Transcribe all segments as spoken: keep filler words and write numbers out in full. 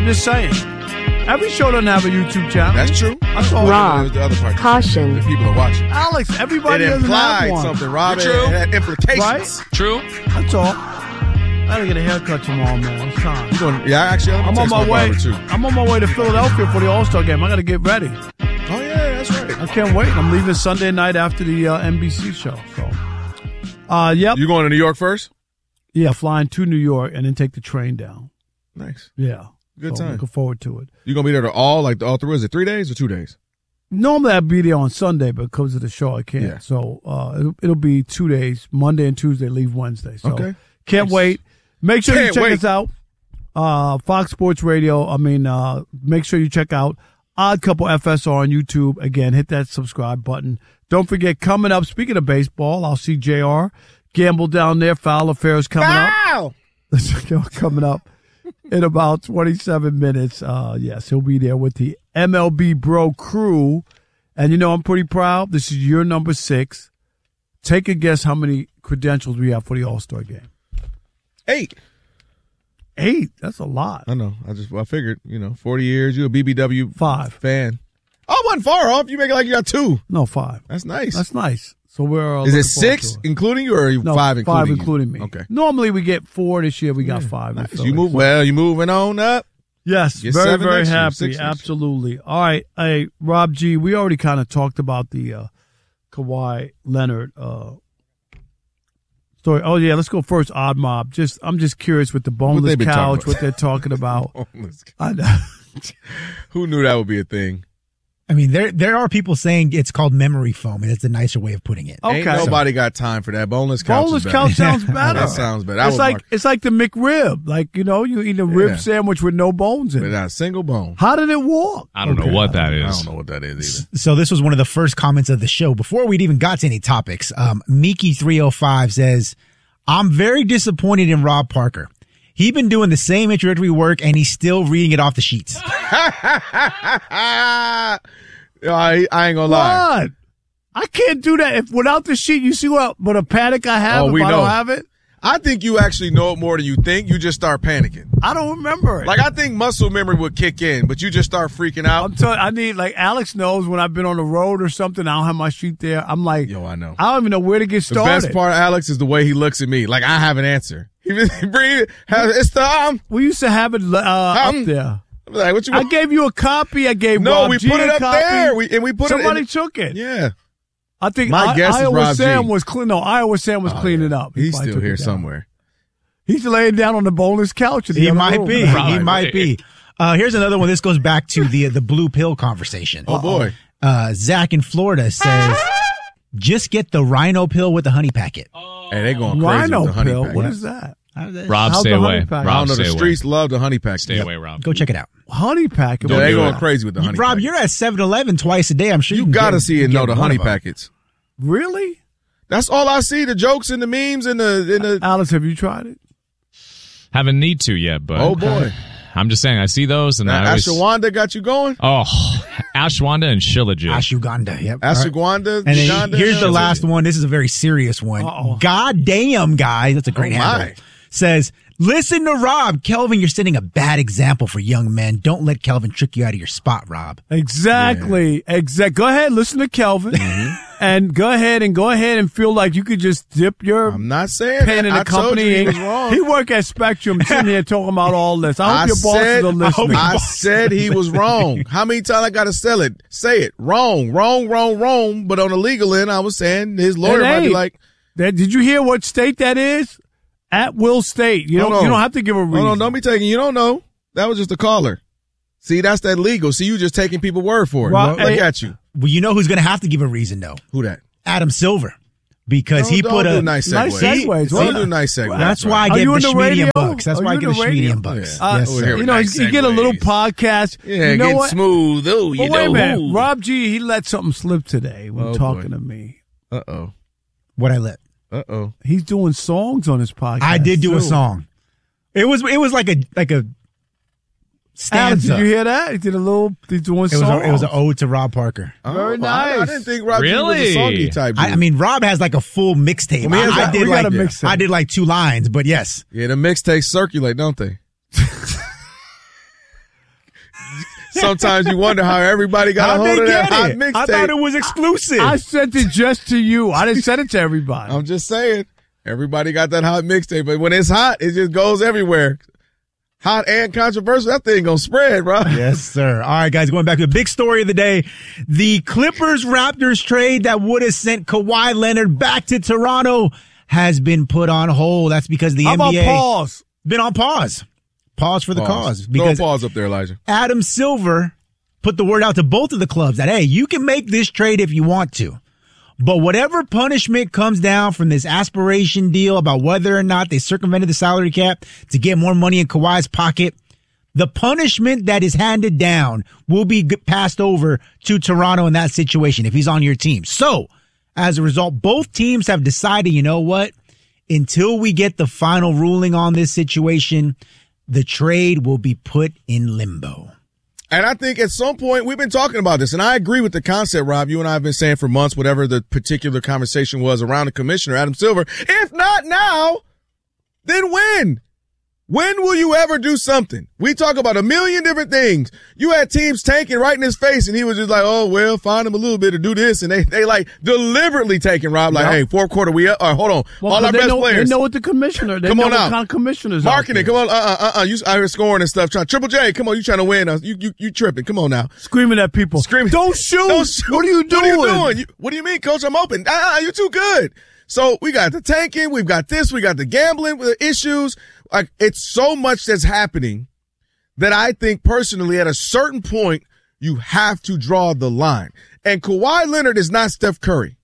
I'm just saying. Every show doesn't have a YouTube channel. That's true. That's all. Rob, the other part. caution. The people are watching. Alex, everybody It doesn't have implied one. something, Rob. It True. had implications. Right? True. That's all. I gotta get a haircut tomorrow, man. It's time. You going, yeah, actually, I'm, I'm on my way. Too. I'm on my way to Philadelphia for the All-Star game. I gotta get ready. Oh, yeah, that's right. I can't wait. I'm leaving Sunday night after the uh, N B C show. So, uh, yep. You going to New York first? Yeah, flying to New York and then take the train down. Nice. Yeah. Good so time. Looking forward to it. You going to be there to all, like, all through, is it three days or two days? Normally I'd be there on Sunday, but because of the show, I can't. Yeah. So uh, it'll, it'll be two days, Monday and Tuesday, leave Wednesday. So Okay. can't Nice. wait. Make sure Can't you check wait. us out. Uh, Fox Sports Radio. I mean, uh, make sure you check out Odd Couple F S R on YouTube. Again, hit that subscribe button. Don't forget, coming up, speaking of baseball, I'll see J R Gamble down there. Foul Affairs coming Wow. up. coming up in about twenty-seven minutes. Uh, yes, he'll be there with the M L B Bro crew. And you know, I'm pretty proud. This is year number six. Take a guess how many credentials we have for the All-Star game. Eight. Eight. That's a lot. I know. I just, I figured, you know, forty years, you a B B W Five. fan. Oh, I wasn't far off. You make it like you got two. No, five. That's nice. That's nice. So we're uh, Is it looking forward six to it. including you or are you No, five including five you? including me. Okay. Normally we get four. This year we got five. Nice. So You move it's- well. You moving on up. Yes, Get very, seven very next year, happy. six next year. Absolutely. All right. Hey, Rob G, we already kind of talked about the uh, Kawhi Leonard uh, story. Oh, yeah, let's go first, Odd Mob. Just I'm just curious with the boneless they been talking couch, about? what they're talking about. Boneless. I know. Who knew that would be a thing? I mean, there there are people saying it's called memory foam, and it's a nicer way of putting it. Okay. Ain't nobody got time for that. Boneless couch Boneless is better. couch sounds better. That sounds better. I It's would like mark- it's like the McRib. Like, you know, you eat a rib Yeah. sandwich with no bones in it. Without a single bone. How did it walk? I don't Okay. know what that I is. don't know what that is either. So this was one of the first comments of the show. Before we'd even got to any topics, um, Miki three oh five says, I'm very disappointed in Rob Parker. He been doing the same introductory work, and he's still reading it off the sheets. I, I ain't gonna lie. What? I can't do that. If without the sheet, you see what, what a panic I have Oh, if we I know. don't have it? I think you actually know it more than you think. You just start panicking. I don't remember it. Like, I think muscle memory would kick in, but you just start freaking out. I'm telling I need, like, Alex knows when I've been on the road or something, I don't have my sheet there. I'm like, Yo, I know. I don't even know where to get The started. best part, Alex, is the way he looks at me. Like, I have an answer. He breathe. It's time. We used to have it uh, Um, up there. I'm like, what you I want? gave you a copy. I gave No, Rob we G put it a up copy. there. We, and we put Somebody it in. took it. Yeah. I think My I, guess is Iowa Rob G. Sam was clean. No, Iowa Sam was Oh, cleaning yeah. up. He He's probably still took it here down. somewhere. He's laying down on the boneless couch. In the He other might room. be. He Probably. might be. Uh, here's another one. This goes back to the the blue pill conversation. Oh, boy. Uh, Zach in Florida says, just get the rhino pill with the honey packet. Hey, they going crazy Rhino with the honey pill. pack. What is that? Rob, How's stay the away. honey pack? I Rob, don't know. stay The away. streets love the honey pack. Stay away, Rob. Go check it out. Honey packet. Yeah, Don't they do going it. crazy with the honey Rob, pack. you're at seven eleven twice a day. I'm sure you, You can gotta get- see and get know the one honey of 'em. packets. Really? That's all I see. The jokes and the memes and the, and the Alice, have you tried it? Haven't need to yet, but oh boy. I'm just saying I see those and I Now, always. Ashwanda got you going? Oh, Ashwanda and Shilajit. Ashwagandha. Yep. All right. Ashwanda. And then Uganda, here's the Shilajit. last one. This is a very serious one. Uh-oh. God damn, guy. That's a great Oh, my. handle. Says, listen to Rob. Kelvin, you're setting a bad example for young men. Don't let Kelvin trick you out of your spot, Rob. Exactly. Exact. Go ahead, listen to Kelvin, and go ahead and go ahead and feel like you could just dip your I'm not saying pen that. in the I told company. you he ink. was wrong. He work at Spectrum, sitting here talking about all this. I hope I your bosses said, are listening. I said he was wrong. How many times I got to sell it? Say it. Wrong, wrong, wrong, wrong. But on the legal end, I was saying his lawyer It might be ain't. like, That, did you hear what state that is? At Will State. You don't. Hold on. You don't have to give a reason. hold on, don't be taking, you don't know. That was just a caller. See, that's that legal. See, you just taking people word for it. Well, Look hey- at you. Well, you know who's going to have to give a reason, though? Who that? Adam Silver. Because Don't- he don't put do a nice Nice segues. segues. Don't What? do nice segues. That's why I Are get you the in the Schmedium radio? bucks. That's Are why I you get in the the radio? Schmedium bucks. Yeah. Uh, Yes, Over sir. here you with know, nice you get a little segues. podcast. Yeah, you know get what? smooth. Oh, you But wait a know. minute. who. Rob G, he let something slip today when Oh, talking boy. to me. Uh-oh. What I let. Uh-oh. He's doing songs on his podcast. I did do a too. song. It was it was like a like a Alex, stanza. did you hear that? He did a little. He's doing It was songs. a, it was an ode to Rob Parker. Very Oh, I, I nice. didn't think Rob G was Really? a songy type dude. I, I mean, Rob has like a full mixtape. Well, he has I, I that- did we like gotta mix it. I did like two lines, but yes. yeah, the mixtapes circulate, don't they? Sometimes you wonder how everybody got How'd a hold they of that get hot it? mixtape. I thought it was exclusive. I sent it just to you. I didn't send it to everybody. I'm just saying, everybody got that hot mixtape, but when it's hot, it just goes everywhere. Hot and controversial, that thing gonna spread, bro. Yes, sir. All right, guys, going back to the big story of the day. The Clippers-Raptors trade that would have sent Kawhi Leonard back to Toronto has been put on hold. That's because the How N B A about pause? been on pause. Pause for the Pause. cause. Throw a Because pause up there, Elijah. Adam Silver put the word out to both of the clubs that, hey, you can make this trade if you want to. But whatever punishment comes down from this aspiration deal about whether or not they circumvented the salary cap to get more money in Kawhi's pocket, the punishment that is handed down will be passed over to Toronto in that situation if he's on your team. So, as a result, both teams have decided, you know what? Until we get the final ruling on this situation, the trade will be put in limbo. And I think at some point, we've been talking about this, and I agree with the concept, Rob. You and I have been saying for months, whatever the particular conversation was around the commissioner, Adam Silver. If not now, then when? When will you ever do something? We talk about a million different things. You had teams tanking right in his face, and he was just like, oh, well, find him a little bit to do this. And they, they like deliberately taking Rob, like, Yep. hey, fourth quarter, we up. All right, hold on. Well, All our they best know, players. They know what the commissioner. They Come know on what out. kind of commissioners. Marketing, out there. come on, uh, uh, uh, you out here scoring and stuff. Trying Triple J, come on, you trying to win? Uh, You, you, you tripping? Come on now, Screaming at people. screaming. Don't shoot. Don't shoot. What are you doing? What are you doing? You, what do you mean, Coach? I'm open. Ah, you're too good. So we got the tanking, we've got this, we got the gambling with the issues. Like it's so much that's happening that I think personally, at a certain point, you have to draw the line. And Kawhi Leonard is not Steph Curry.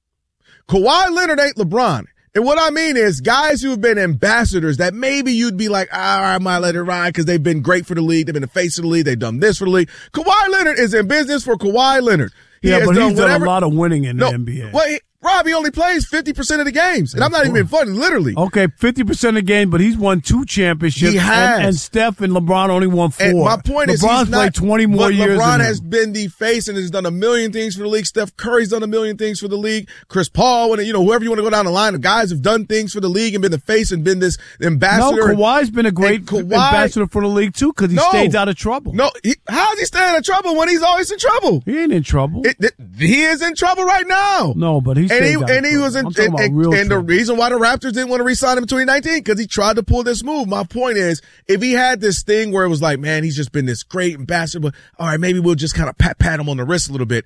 Kawhi Leonard ain't LeBron. And what I mean is guys who have been ambassadors that maybe you'd be like, ah, I might let it ride because they've been great for the league. They've been the face of the league. They've done this for the league. Kawhi Leonard is in business for Kawhi Leonard. He Yeah, has but done he's done whatever. a lot of winning in No, the N B A. Well, he, Rob, he only plays fifty percent of the games. And I'm not even being funny, literally. Okay, fifty percent of the game, but he's won two championships. He has. And, and Steph and LeBron only won four. And my point is, LeBron's he's not, played twenty more but years. LeBron than has him. been the face and has done a million things for the league. Steph Curry's done a million things for the league. Chris Paul, and you know whoever you want to go down the line, the guys have done things for the league and been the face and been this No, ambassador. Kawhi's been a great Kawhi- ambassador for the league too because he No. stays out of trouble. No, he, how's he staying in trouble when he's always in trouble? He ain't in trouble. It, it, he is in trouble right now. no, but he And stays he, out of and he trouble. was in, I'm talking and, about and, real and the trouble. reason why the Raptors didn't want to re-sign him in twenty nineteen, because he tried to pull this move. My point is, if he had this thing where it was like, man, he's just been this great ambassador, but all right, maybe we'll just kind of pat, pat him on the wrist a little bit.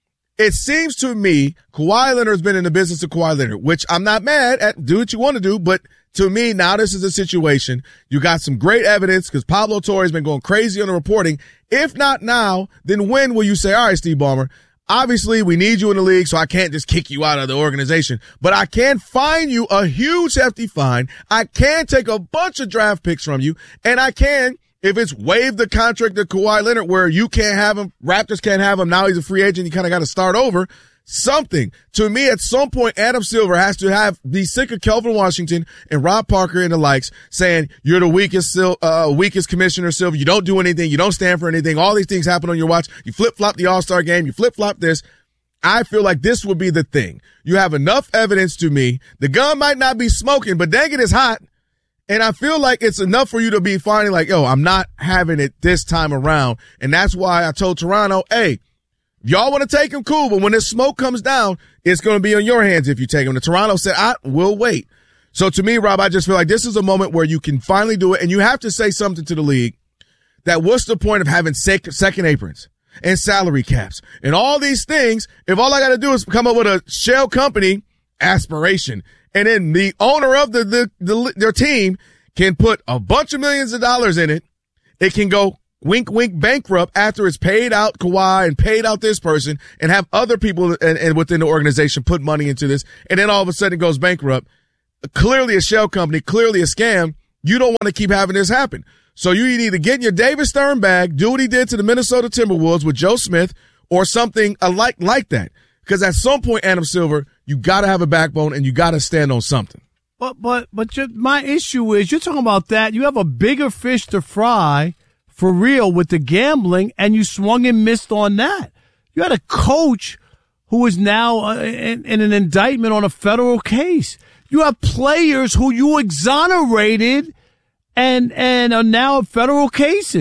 It seems to me, Kawhi Leonard's been in the business of Kawhi Leonard, which I'm not mad at. Do what you want to do, but to me, now this is a situation. You got some great evidence because Pablo Torre's been going crazy on the reporting. If not now, then when will you say, all right, Steve Ballmer, obviously we need you in the league, so I can't just kick you out of the organization, but I can fine you a huge hefty fine. I can take a bunch of draft picks from you, and I can, if it's waive the contract to Kawhi Leonard where you can't have him, Raptors can't have him, now he's a free agent, you kind of got to start over. Something. To me, at some point, Adam Silver has to have be sick of Kelvin Washington and Rob Parker and the likes saying, you're the weakest, uh, weakest commissioner, Silver. You don't do anything. You don't stand for anything. All these things happen on your watch. You flip-flop the All-Star game. You flip-flop this. I feel like this would be the thing. You have enough evidence to me. The gun might not be smoking, but dang it, it's hot. And I feel like it's enough for you to be finding like, yo, I'm not having it this time around. And that's why I told Toronto, hey, if y'all want to take him, cool. But when this smoke comes down, it's going to be on your hands if you take him. And Toronto said, I will wait. So to me, Rob, I just feel like this is a moment where you can finally do it. And you have to say something to the league that what's the point of having sec- second aprons and salary caps and all these things if all I got to do is come up with a shell company aspiration. And then the owner of the, the, the their team can put a bunch of millions of dollars in it. It can go wink, wink bankrupt after it's paid out Kawhi and paid out this person and have other people and, and within the organization put money into this. And then all of a sudden it goes bankrupt. Clearly a shell company, clearly a scam. You don't want to keep having this happen. So you need to get in your David Stern bag, do what he did to the Minnesota Timberwolves with Joe Smith or something alike like that. Because at some point, Adam Silver, you got to have a backbone and you got to stand on something. But but but your, my issue is you're talking about that. You have a bigger fish to fry for real with the gambling, and you swung and missed on that. You had a coach who is now uh, in, in an indictment on a federal case. You have players who you exonerated and and are now in federal cases.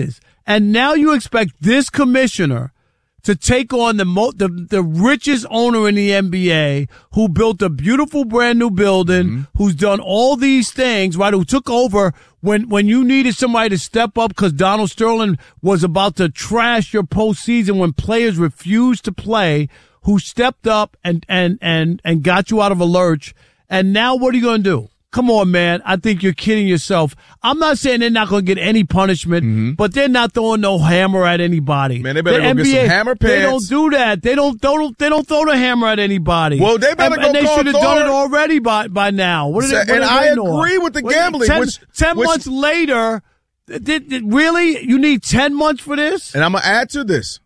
And now you expect this commissioner to take on the, mo- the the richest owner in the N B A, who built a beautiful brand new building, mm-hmm. who's done all these things, right? Who took over when when you needed somebody to step up because Donald Sterling was about to trash your postseason when players refused to play, who stepped up and and and and got you out of a lurch. And now what are you going to do? Come on, man. I think you're kidding yourself. I'm not saying they're not going to get any punishment, mm-hmm. but they're not throwing no hammer at anybody. Man, they better the go N B A, get some hammer pants. They don't do that. They don't, don't they don't throw the hammer at anybody. Well, they better and, go and they call should have Thor. done it already by by now. What are they, what and are I they agree doing? with the What, gambling. Ten, which, ten which, months later, did, did, really? You need ten months for this? And I'm going to add to this.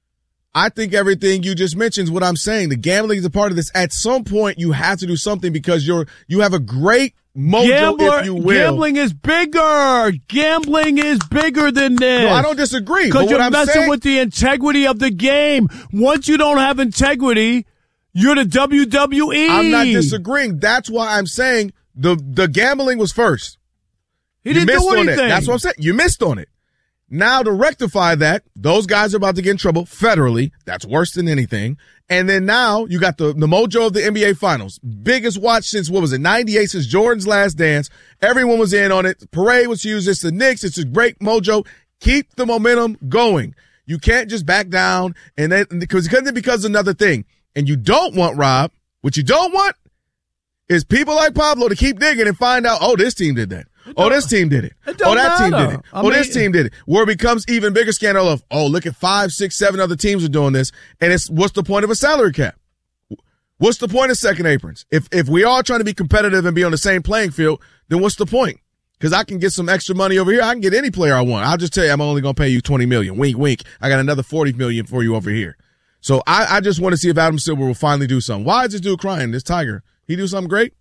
I think everything you just mentioned is what I'm saying. The gambling is a part of this. At some point, you have to do something because you're you have a great mojo, Gambler, if you will. Gambling is bigger. Gambling is bigger than this. No, I don't disagree. Because you're I'm messing saying, with the integrity of the game. Once you don't have integrity, you're the W W E. I'm not disagreeing. That's why I'm saying the the gambling was first. He you didn't missed do on anything. it. That's what I'm saying. You missed on it. Now to rectify that, those guys are about to get in trouble federally. That's worse than anything. And then now you got the, the mojo of the N B A Finals. Biggest watch since, what was it, ninety-eight, since Jordan's last dance. Everyone was in on it. Parade was huge. It's the Knicks. It's a great mojo. Keep the momentum going. You can't just back down and then because it becomes another thing. And you don't want, Rob, what you don't want is people like Pablo to keep digging and find out, oh, this team did that. Oh, this team did it. it oh, that matter. team did it. I oh, mean, this team did it. Where it becomes even bigger scandal of, oh, look at five, six, seven other teams are doing this. And it's, what's the point of a salary cap? What's the point of second aprons? If, if we are trying to be competitive and be on the same playing field, then what's the point? Because I can get some extra money over here. I can get any player I want. I'll just tell you, I'm only going to pay you twenty million. Wink, wink. I got another forty million for you over here. So I, I just want to see if Adam Silver will finally do something. Why is this dude crying? This Tiger. He do something great?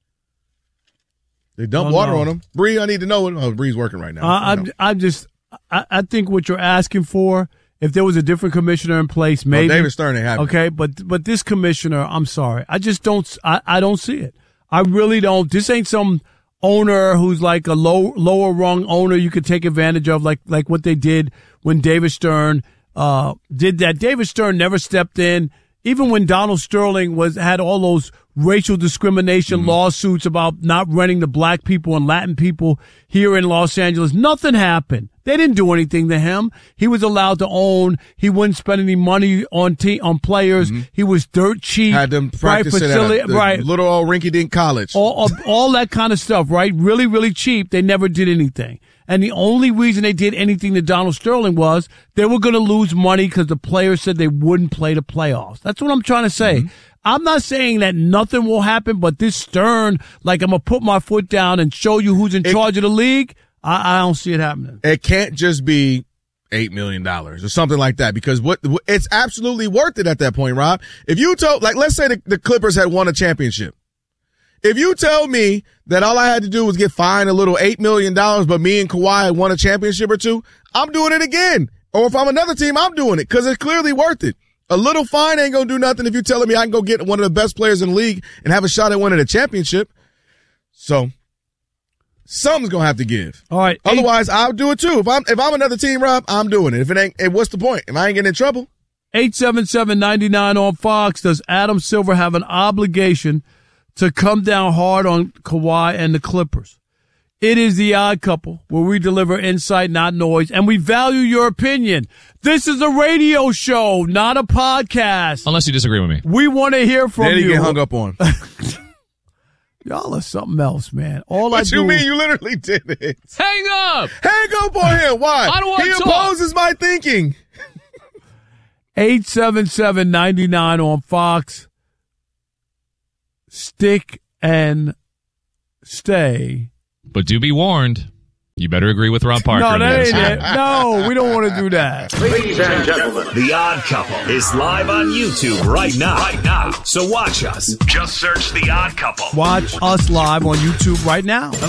They dump oh, water no. on him. Bree, I need to know. Oh, Bree's working right now. Uh, I'm, I'm just, I, I think what you're asking for, if there was a different commissioner in place, maybe. Oh, David Stern ain't happy. Okay, but but this commissioner, I'm sorry, I just don't, I, I don't see it. I really don't. This ain't some owner who's like a low lower rung owner you could take advantage of, like like what they did when David Stern uh did that. David Stern never stepped in. Even when Donald Sterling was had all those racial discrimination mm-hmm. lawsuits about not renting to black people and Latin people here in Los Angeles, nothing happened. They didn't do anything to him. He was allowed to own. He wouldn't spend any money on te- on players. Mm-hmm. He was dirt cheap. Had them practice right, at a, right. little old rinky-dink college. All, all, all that kind of stuff, right? Really, really cheap. They never did anything. And the only reason they did anything to Donald Sterling was they were going to lose money because the players said they wouldn't play the playoffs. That's what I'm trying to say. Mm-hmm. I'm not saying that nothing will happen, but this Stern, like I'm going to put my foot down and show you who's in it, charge of the league, I, I don't see it happening. It can't just be eight million dollars or something like that because what it's absolutely worth it at that point, Rob. If you told, like, let's say the, the Clippers had won a championship. If you tell me that all I had to do was get fined a little eight million dollars, but me and Kawhi won a championship or two, I'm doing it again. Or if I'm another team, I'm doing it because it's clearly worth it. A little fine ain't going to do nothing if you're telling me I can go get one of the best players in the league and have a shot at winning a championship. So something's going to have to give. All right. Otherwise, eight, I'll do it too. If I'm if I'm another team, Rob, I'm doing it. If it ain't, hey, what's the point? If I ain't getting in trouble? eight seven seven, nine nine on Fox. Does Adam Silver have an obligation to come down hard on Kawhi and the Clippers? It is The Odd Couple, where we deliver insight, not noise, and we value your opinion. This is a radio show, not a podcast. Unless you disagree with me. We want to hear from then you. Then you get hung up on. Y'all are something else, man. All what I you do. What you mean? You literally did it. Hang up. Hang up on him. Why? I don't want he to opposes talk. my thinking. eight seven seven, nine nine on Fox. Stick and stay. But do be warned. You better agree with Rob Parker. No, that ain't it. No, we don't want to do that. Ladies and gentlemen, The Odd Couple is live on YouTube right now. Right now. So watch us. Just search The Odd Couple. Watch us live on YouTube right now.